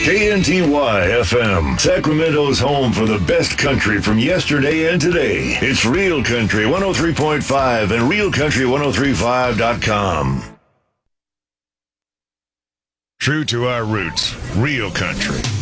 KNTY FM, Sacramento's home for the best country from yesterday and today. It's Real Country 103.5 and realcountry1035.com. True to our roots, Real Country.